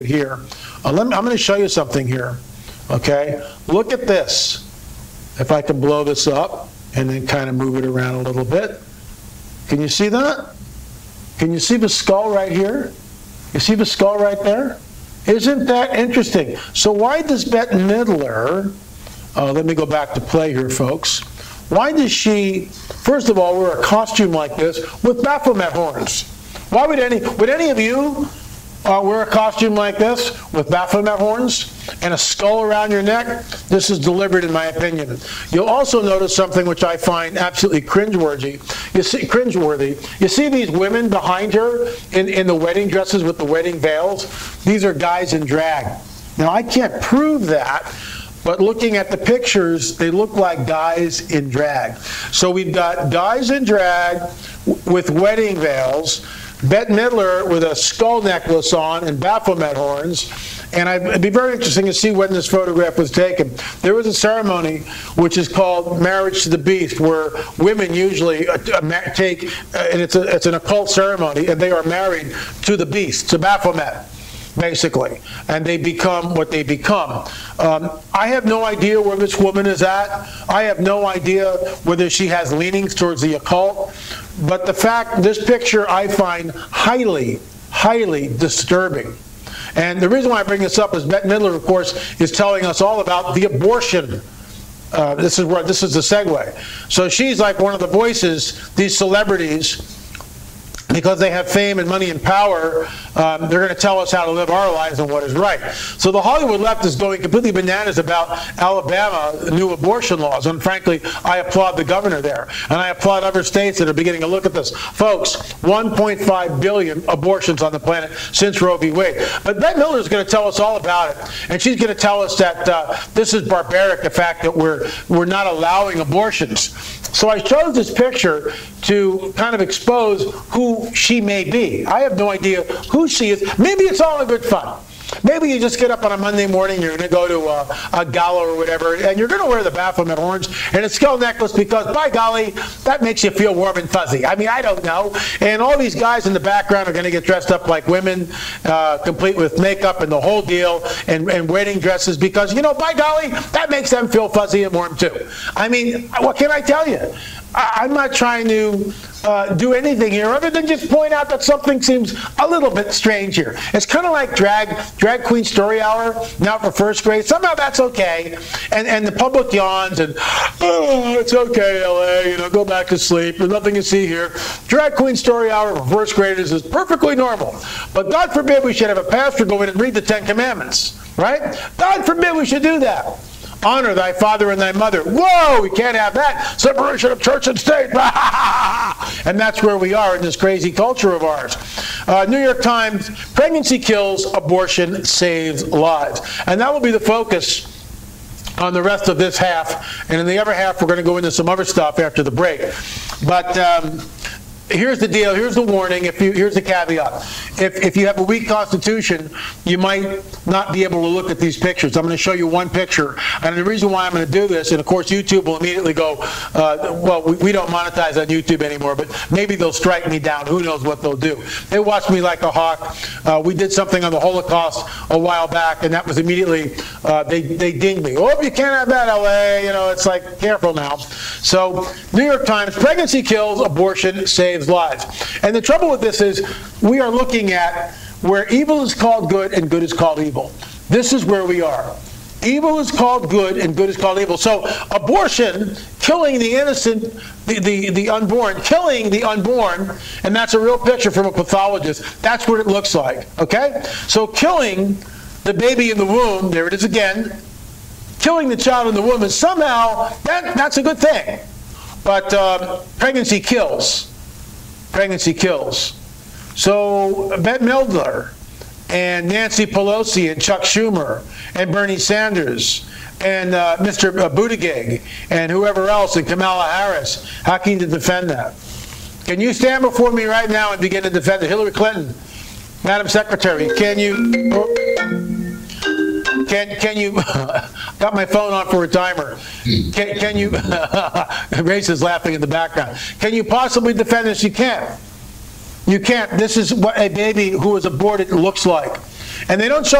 here. I'm going to show you something here. Okay, look at this. If I can blow this up and then kind of move it around a little bit. Can you see that? Can you see the skull right here? You see the skull right there? Isn't that interesting? So why does Bette Midler, let me go back to play here, folks. Why does she, first of all, wear a costume like this with Baphomet horns? Why would any of you wear a costume like this with Baphomet horns and a skull around your neck? This is deliberate, in my opinion. You'll also notice something which I find absolutely cringeworthy. You see these women behind her in the wedding dresses with the wedding veils? These are guys in drag. Now, I can't prove that, but looking at the pictures, they look like guys in drag. So we've got guys in drag with wedding veils, Bette Midler with a skull necklace on and Baphomet horns. And it'd be very interesting to see when this photograph was taken. There was a ceremony which is called Marriage to the Beast, where women usually take, and it's an occult ceremony, and they are married to the beast, to Baphomet, basically. And they become what they become. I have no idea where this woman is at. I have no idea whether she has leanings towards the occult. But this picture I find highly, highly disturbing. And the reason why I bring this up is Bette Midler, of course, is telling us all about the abortion. This is the segue. So she's like one of the voices, these celebrities, because they have fame and money and power, they're going to tell us how to live our lives and what is right. So the Hollywood left is going completely bananas about Alabama new abortion laws. And frankly, I applaud the governor there. And I applaud other states that are beginning to look at this. Folks, 1.5 billion abortions on the planet since Roe v. Wade. But Bette Midler is going to tell us all about it. And she's going to tell us that this is barbaric, the fact that we're not allowing abortions. So I chose this picture to kind of expose who she may be. I have no idea who she is. Maybe it's all in good fun. Maybe you just get up on a Monday morning, you're going to go to a gala or whatever, and you're going to wear the Baphomet horns and a skull necklace because, by golly, that makes you feel warm and fuzzy. I mean, I don't know. And all these guys in the background are going to get dressed up like women, complete with makeup and the whole deal, and wedding dresses because, by golly, that makes them feel fuzzy and warm too. I mean, what can I tell you? I'm not trying to do anything here other than just point out that something seems a little bit strange here. It's kind of like drag queen story hour now for first grade. Somehow that's okay, and the public yawns and it's okay, LA. Go back to sleep. There's nothing to see here. Drag queen story hour for first graders is perfectly normal. But God forbid we should have a pastor go in and read the Ten Commandments, right? God forbid we should do that. Honor thy father and thy mother. Whoa, we can't have that. Separation of church and state. And that's where we are in this crazy culture of ours. New York Times, pregnancy kills, abortion saves lives. And that will be the focus on the rest of this half. And in the other half, we're going to go into some other stuff after the break. But here's the deal. Here's the warning. Here's the caveat. If you have a weak constitution, you might not be able to look at these pictures. I'm going to show you one picture. And the reason why I'm going to do this, and of course YouTube will immediately go, we don't monetize on YouTube anymore, but maybe they'll strike me down. Who knows what they'll do. They watch me like a hawk. We did something on the Holocaust a while back, and that was immediately, they dinged me. Oh, you can't have that, LA. It's like, careful now. So, New York Times, pregnancy kills, abortion saves lives. And the trouble with this is we are looking at where evil is called good and good is called evil. This is where we are. Evil is called good and good is called evil. So abortion, killing the innocent, the unborn, killing the unborn, and that's a real picture from a pathologist. That's what it looks like. Okay? So killing the baby in the womb, there it is again, killing the child in the womb, and somehow that's a good thing. But pregnancy kills. Pregnancy kills. So Bette Midler and Nancy Pelosi and Chuck Schumer and Bernie Sanders and Mr. Buttigieg and whoever else and Kamala Harris, how can you defend that? Can you stand before me right now and begin to defend it? Hillary Clinton, Madam Secretary, can you... Can you, got my phone on for a timer. Can you, Grace is laughing in the background. Can you possibly defend this? You can't. You can't. This is what a baby who was aborted looks like. And they don't show